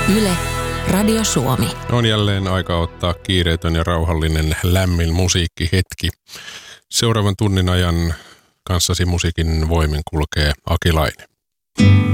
Yle, Radio Suomi. On jälleen aika ottaa kiireetön ja rauhallinen lämmin musiikkihetki. Seuraavan tunnin ajan kanssasi musiikin voimin kulkee Aki Laine.